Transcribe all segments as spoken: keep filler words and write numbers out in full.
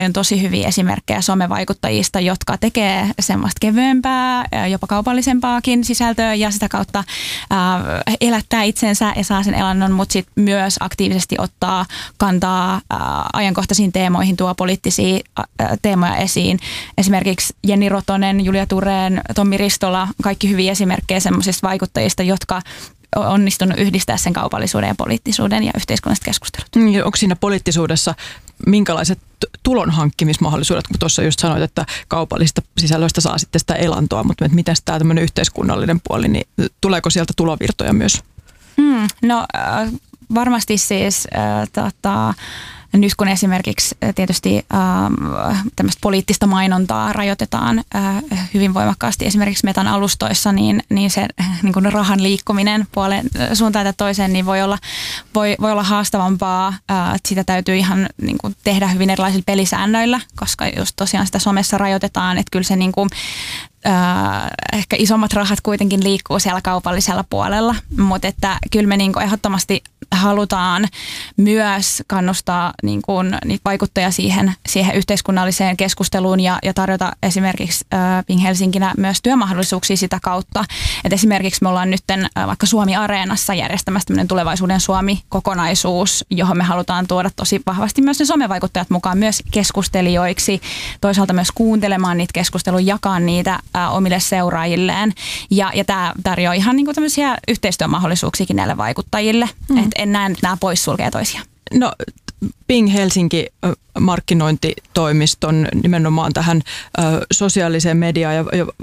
on tosi hyviä esimerkkejä somevaikuttajista, jotka tekee semmoista kevyempää, jopa kaupallisempaakin sisältöä ja sitä kautta ää, elättää itsensä ja saa sen elannon, mutta sitten myös aktiivisesti ottaa kantaa ää, ajankohtaisiin teemoihin, tuo poliittisia ää, teemoja esiin. Esimerkiksi Jenni Rotonen, Julia Tureen, Tommi Ristola, kaikki hyviä esimerkkejä semmoisista vaikuttajista, jotka on onnistunut yhdistää sen kaupallisuuden ja poliittisuuden ja yhteiskunnalliset keskustelut. Onko siinä poliittisuudessa minkälaiset tulonhankkimismahdollisuudet, kun tuossa just sanoit, että kaupallisista sisällöistä saa sitten sitä elantoa, mutta miten tämä tämmöinen yhteiskunnallinen puoli, niin tuleeko sieltä tulovirtoja myös? Hmm, no äh, varmasti siis äh, tota, nyt kun esimerkiksi tietysti äh, tämmöistä poliittista mainontaa rajoitetaan äh, hyvin voimakkaasti esimerkiksi Metan alustoissa, niin, niin se niin kuin rahan liikkuminen puolen suuntaan tai toiseen niin voi olla, voi, voi olla haastavampaa. Äh, sitä täytyy ihan niin kuin tehdä hyvin erilaisilla pelisäännöillä, koska just tosiaan sitä somessa rajoitetaan, että kyllä se niin kuin, äh, ehkä isommat rahat kuitenkin liikkuu siellä kaupallisella puolella, mutta että kyllä me niin kuin ehdottomasti halutaan myös kannustaa niin kuin niitä vaikuttajia siihen, siihen yhteiskunnalliseen keskusteluun ja, ja tarjota esimerkiksi äh, Ping Helsinkinä myös työmahdollisuuksia sitä kautta. Et esimerkiksi me ollaan nyt äh, vaikka Suomi Areenassa järjestämässä tämmöinen Tulevaisuuden Suomi-kokonaisuus, johon me halutaan tuoda tosi vahvasti myös ne somevaikuttajat mukaan myös keskustelijoiksi, toisaalta myös kuuntelemaan niitä keskusteluja, jakaa niitä äh, omille seuraajilleen. Ja, ja tämä tarjoaa ihan niin kuin tämmöisiä yhteistyömahdollisuuksiakin näille vaikuttajille. Mm. Et en näe, että nämä poissulkee toisiaan. No Ping Helsinki markkinointitoimiston nimenomaan tähän ö, sosiaaliseen mediaan ja, ja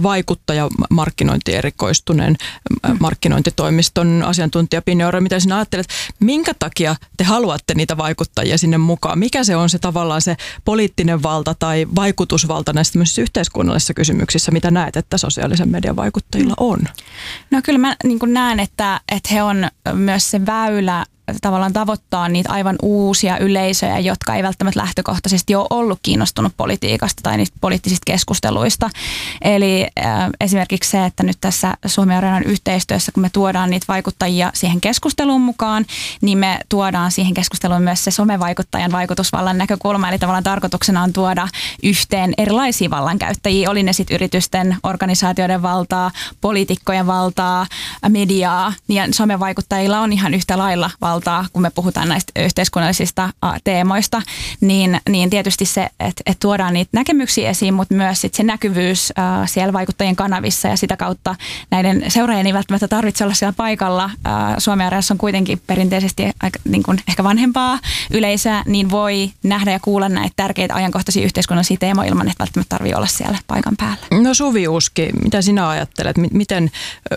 vaikuttajamarkkinointiin erikoistuneen mm. markkinointitoimiston asiantuntija Pinja Orre, mitä sinä ajattelet, minkä takia te haluatte niitä vaikuttajia sinne mukaan? Mikä se on se tavallaan se poliittinen valta tai vaikutusvalta näissä tämmöisissä yhteiskunnallisissa kysymyksissä, mitä näet, että sosiaalisen median vaikuttajilla on? No kyllä mä niin kuin näen, että, että he on myös se väylä tavallaan tavoittaa niitä aivan uusia yleisöjä, jotka ei välttämättä lähtökohtaisesti ole ollut kiinnostunut politiikasta tai niistä poliittisista keskusteluista. Eli äh, esimerkiksi se, että nyt tässä Suomi Areenan yhteistyössä, kun me tuodaan niitä vaikuttajia siihen keskusteluun mukaan, niin me tuodaan siihen keskusteluun myös se somevaikuttajan vaikutusvallan näkökulma. Eli tavallaan tarkoituksena on tuoda yhteen erilaisia vallankäyttäjiä, oli ne sitten yritysten, organisaatioiden valtaa, poliitikkojen valtaa, mediaa, ja somevaikuttajilla on ihan yhtä lailla valtaa, kun me puhutaan näistä yhteiskunnallisista teemoista, niin, niin tietysti se, että, että tuodaan niitä näkemyksiä esiin, mutta myös sit se näkyvyys äh, siellä vaikuttajien kanavissa ja sitä kautta näiden seuraajien ei välttämättä tarvitse olla siellä paikalla. Äh, Suomi Areenassa on kuitenkin perinteisesti aika, niin kuin ehkä vanhempaa yleisöä, niin voi nähdä ja kuulla näitä tärkeitä ajankohtaisia yhteiskunnallisia teemoja ilman, että välttämättä tarvitse olla siellä paikan päällä. No Suvi Uski, mitä sinä ajattelet? Miten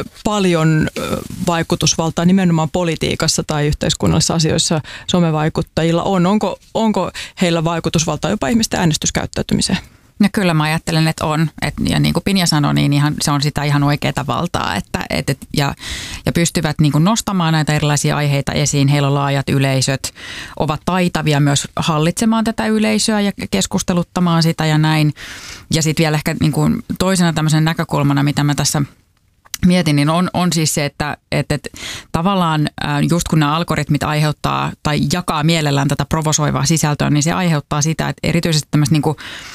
paljon vaikutusvaltaa nimenomaan politiikassa tai yhteiskunnallisissa yhteiskunnallisissa asioissa somevaikuttajilla on? Onko, onko heillä vaikutusvaltaa jopa ihmisten äänestyskäyttäytymiseen? No kyllä mä ajattelen, että on. Et, ja niin kuin Pinja sanoi, niin ihan, se on sitä ihan oikeaa valtaa. Että, et, et, ja, ja pystyvät niin kuin nostamaan näitä erilaisia aiheita esiin. Heillä on laajat yleisöt, ovat taitavia myös hallitsemaan tätä yleisöä ja keskusteluttamaan sitä ja näin. Ja sitten vielä ehkä niin kuin toisena tämmöisen näkökulmana, mitä mä tässä mietin, niin on, on siis se, että, että, että tavallaan just kun nämä algoritmit aiheuttaa tai jakaa mielellään tätä provosoivaa sisältöä, niin se aiheuttaa sitä, että erityisesti tämmöiset niin kuin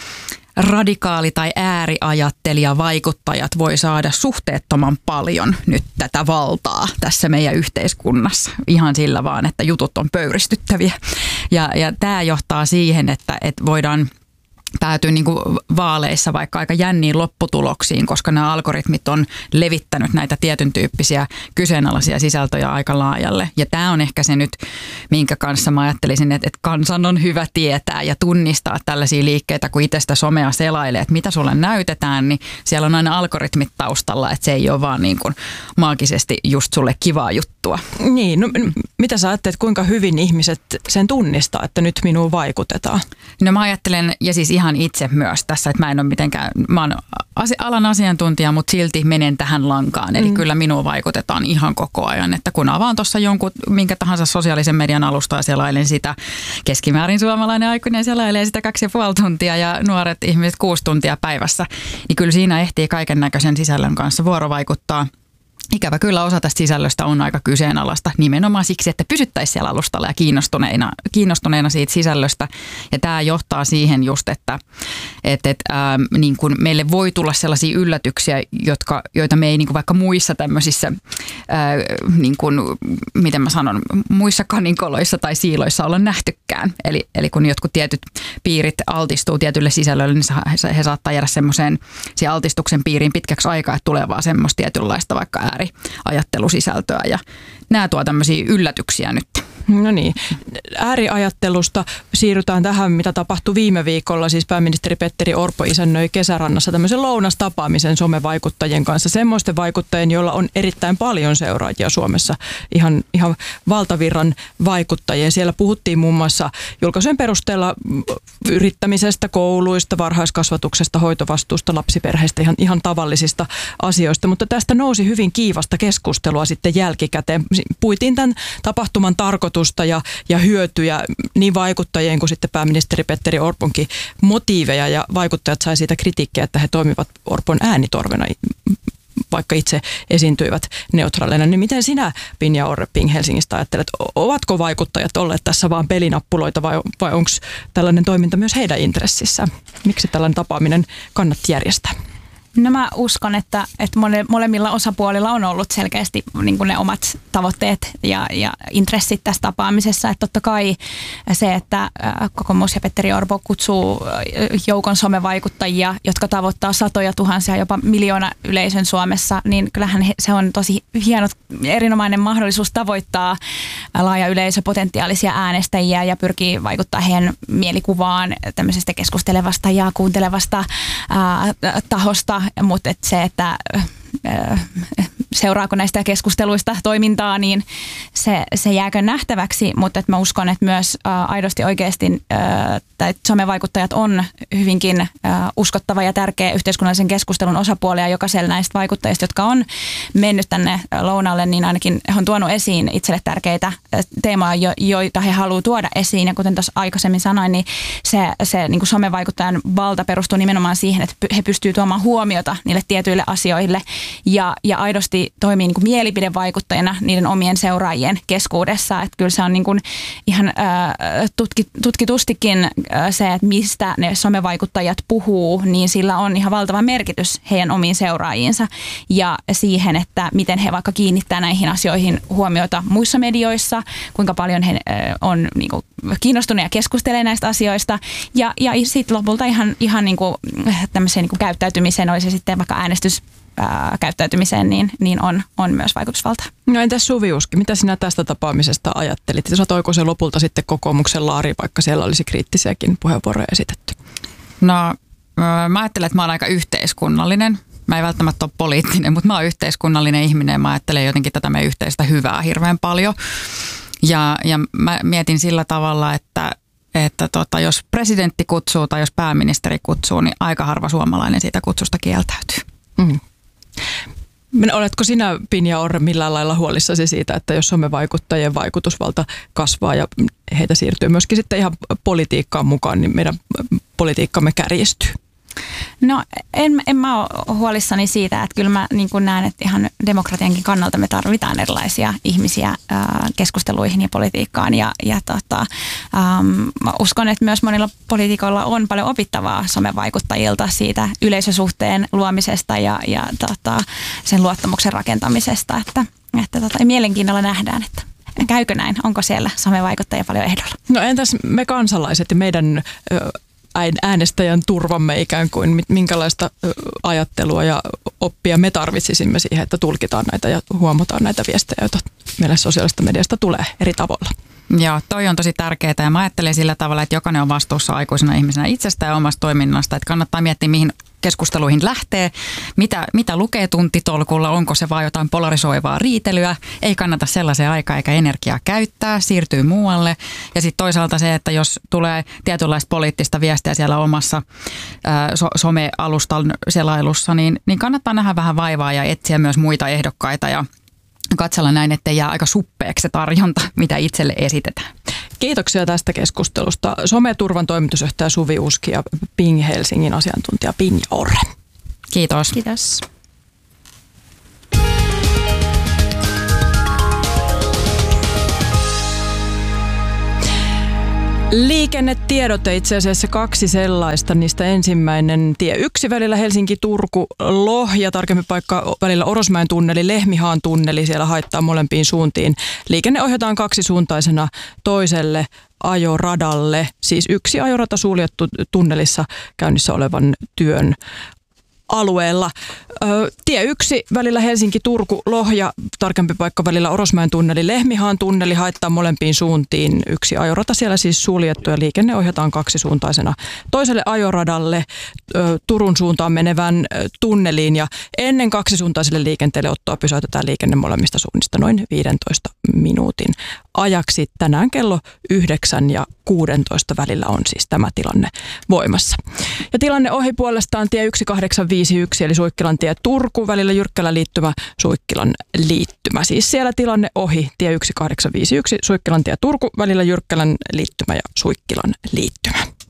radikaali- tai ääriajattelija vaikuttajat voi saada suhteettoman paljon nyt tätä valtaa tässä meidän yhteiskunnassa. Ihan sillä vaan, että jutut on pöyristyttäviä. Ja, ja tämä johtaa siihen, että, että voidaan päätyy niin kuin vaaleissa vaikka aika jänniin lopputuloksiin, koska nämä algoritmit on levittänyt näitä tietyn tyyppisiä kyseenalaisia sisältöjä aika laajalle. Ja tämä on ehkä se nyt, minkä kanssa mä ajattelisin, että, että kansan on hyvä tietää ja tunnistaa tällaisia liikkeitä, kun itse sitä somea selailee, että mitä sulle näytetään, niin siellä on aina algoritmit taustalla, että se ei ole vaan niin kuin maagisesti just sulle kivaa juttua. Niin, no mitä sä ajattelet, kuinka hyvin ihmiset sen tunnistaa, että nyt minuun vaikutetaan? No mä ajattelen, ja siis ihan itse myös tässä, että mä en ole mitenkään, mä oon alan asiantuntija, mutta silti menen tähän lankaan. Eli mm. kyllä minuun vaikutetaan ihan koko ajan, että kun avaan tuossa jonkun, minkä tahansa sosiaalisen median alustaa ja selailen sitä, keskimäärin suomalainen aikuinen selailee sitä kaksi ja puoli tuntia ja nuoret ihmiset kuusi tuntia päivässä, niin kyllä siinä ehtii kaiken näköisen sisällön kanssa vuorovaikuttaa. ikävä kyllä osa tästä sisällöstä on aika kyseenalaista nimenomaan siksi, että pysyttäisiin siellä alustalla ja kiinnostuneina, kiinnostuneina siitä sisällöstä. Ja tämä johtaa siihen just, että et, et, ää, niin kun meille voi tulla sellaisia yllätyksiä, jotka, joita me ei niin kun vaikka muissa tämmöisissä, ää, niin kun, miten mä sanon, muissa kaninkoloissa tai siiloissa olla nähtykään. Eli, eli kun jotkut tietyt piirit altistuu tietylle sisällölle, niin he saattaa jäädä semmoiseen siihen altistuksen piiriin pitkäksi aikaa, että tulee vaan semmoista tietynlaista vaikka ääriajattelusisältöä ja nämä tuo tämmöisiä yllätyksiä nyt. No niin, ääriajattelusta siirrytään tähän, mitä tapahtui viime viikolla. Siis pääministeri Petteri Orpo isännöi Kesärannassa tämmöisen lounastapaamisen somevaikuttajien kanssa. Semmoisten vaikuttajien, joilla on erittäin paljon seuraajia Suomessa, ihan, ihan valtavirran vaikuttajia. Siellä puhuttiin muun muassa julkaisujen perusteella yrittämisestä, kouluista, varhaiskasvatuksesta, hoitovastuusta, lapsiperheistä, ihan, ihan tavallisista asioista. Mutta tästä nousi hyvin kiivasta keskustelua sitten jälkikäteen. Puitiin tämän tapahtuman tarkoitusta ja, ja hyötyjä niin vaikuttajien kuin sitten pääministeri Petteri Orponkin motiiveja, ja vaikuttajat sai siitä kritiikkiä, että he toimivat Orpon äänitorvena, vaikka itse esiintyivät neutraaleina. Niin miten sinä, Pinja Orre-Ping Helsingistä, ajattelet, ovatko vaikuttajat olleet tässä vaan pelinappuloita vai, vai onko tällainen toiminta myös heidän intressissä? Miksi tällainen tapaaminen kannatti järjestää? No mä uskon, että, että mole, molemmilla osapuolilla on ollut selkeästi niin kuin ne omat tavoitteet ja, ja intressit tässä tapaamisessa. Että totta kai se, että kokoomus ja Petteri Orpo kutsuu joukon somevaikuttajia, jotka tavoittaa satoja tuhansia, jopa miljoona yleisön Suomessa, niin kyllähän se on tosi hieno, erinomainen mahdollisuus tavoittaa laaja yleisö, potentiaalisia äänestäjiä ja pyrkii vaikuttaa heidän mielikuvaan tämmöisestä keskustelevasta ja kuuntelevasta ää, tahosta. Mutta et se, että seuraako näistä keskusteluista toimintaa, niin se, se jääkö nähtäväksi, mutta et mä uskon, että myös ä, aidosti oikeasti ä, tai somevaikuttajat on hyvinkin ä, uskottava ja tärkeä yhteiskunnallisen keskustelun osapuolia. Jokaisella näistä vaikuttajista, jotka on mennyt tänne lounaalle, niin ainakin he on tuonut esiin itselle tärkeitä teemoja, joita he haluavat tuoda esiin. Ja kuten tuossa aikaisemmin sanoin, niin se, se niin kuin somevaikuttajan valta perustuu nimenomaan siihen, että he pystyvät tuomaan huomiota niille tietyille asioille ja, ja aidosti toimii niin kuin mielipidevaikuttajana niiden omien seuraajien keskuudessa. Että kyllä se on niin kuin ihan äh, tutki, tutkitustikin äh, se, että mistä ne somevaikuttajat puhuu, niin sillä on ihan valtava merkitys heidän omiin seuraajiinsa ja siihen, että miten he vaikka kiinnittää näihin asioihin huomiota muissa medioissa, kuinka paljon he äh, on niin kuin kiinnostuneet ja keskustelee näistä asioista ja, ja sitten lopulta ihan, ihan niin kuin tämmöiseen niin kuin käyttäytymiseen, olisi sitten vaikka äänestys Ää, käyttäytymiseen, niin, niin on, on myös vaikutusvalta. No entäs Suvi Uski, mitä sinä tästä tapaamisesta ajattelit? Satoiko se lopulta sitten kokoomuksen laariin, vaikka siellä olisi kriittisiäkin puheenvuoroja esitetty? No mä ajattelen, että mä oon aika yhteiskunnallinen. Mä en välttämättä ole poliittinen, mutta mä oon yhteiskunnallinen ihminen. Mä ajattelen jotenkin tätä meidän yhteistä hyvää hirveän paljon. Ja, ja mä mietin sillä tavalla, että että tota, jos presidentti kutsuu tai jos pääministeri kutsuu, niin aika harva suomalainen siitä kutsusta kieltäytyy. Mm. Oletko sinä, Pinja Orre, millään lailla huolissasi siitä, että jos somevaikuttajien vaikutusvalta kasvaa ja heitä siirtyy myöskin sitten ihan politiikkaan mukaan, niin meidän politiikkamme kärjistyy? No en, en mä ole huolissani siitä, että kyllä mä niin kuin näen, että ihan demokratiankin kannalta me tarvitaan erilaisia ihmisiä ää, keskusteluihin ja politiikkaan ja, ja tota, äm, mä uskon, että myös monilla poliitikoilla on paljon opittavaa somevaikuttajilta siitä yleisösuhteen luomisesta ja, ja tota, sen luottamuksen rakentamisesta, että, että tota, mielenkiinnolla nähdään, että käykö näin, onko siellä somevaikuttajia paljon ehdolla. No entäs me kansalaiset ja meidän Ö- äänestäjän turvamme ikään kuin, minkälaista ajattelua ja oppia me tarvitsisimme siihen, että tulkitaan näitä ja huomataan näitä viestejä, joita meille sosiaalista mediasta tulee eri tavoilla. Joo, toi on tosi tärkeää ja mä ajattelen sillä tavalla, että jokainen on vastuussa aikuisena ihmisenä itsestä ja omasta toiminnasta, että kannattaa miettiä, mihin keskusteluihin lähtee, mitä, mitä lukee tuntitolkulla, onko se vaan jotain polarisoivaa riitelyä, ei kannata sellaisen aikaa eikä energiaa käyttää, siirtyy muualle. Ja sitten toisaalta se, että jos tulee tietynlaista poliittista viestiä siellä omassa ää, so, some-alustan selailussa, niin, niin kannattaa nähdä vähän vaivaa ja etsiä myös muita ehdokkaita ja katsella näin, ettei jää aika suppeeksi se tarjonta, mitä itselle esitetään. Kiitoksia tästä keskustelusta. Someturvan toimitusjohtaja Suvi Uski ja Ping Helsingin asiantuntija Pinja Orre. Kiitos. Kiitos. Liikennetiedote itse asiassa kaksi sellaista. Niistä ensimmäinen tie yksi välillä Helsinki-Turku-Lohja, tarkemmin paikka välillä Orosmäen tunneli, Lehmihaan tunneli, siellä haittaa molempiin suuntiin. Liikenne ohjataan kaksisuuntaisena toiselle ajoradalle, siis yksi ajorata suljettu tunnelissa käynnissä olevan työn alueella. Ö, tie yksi välillä Helsinki-Turku-Lohja, tarkempi paikka välillä Orosmäen tunneli, Lehmihaan tunneli haittaa molempiin suuntiin. Yksi ajorata siellä siis suljettu ja liikenne ohjataan kaksisuuntaisena toiselle ajoradalle ö, Turun suuntaan menevään ö, tunneliin ja ennen kaksisuuntaiselle liikenteelle ottoa pysäytetään liikenne molemmista suunnista noin viidentoista minuutin ajaksi. Tänään kello yhdeksän ja kuudentoista välillä on siis tämä tilanne voimassa. Ja tilanne ohi puolestaan tie yksi kahdeksan viisi yksi eli Suikkilan tie Turku välillä Jyrkkälän liittymä, Suikkilan liittymä. Siis siellä tilanne ohi tie yksi kahdeksan viisi yksi Suikkilan tie Turku välillä Jyrkkälän liittymä ja Suikkilan liittymä.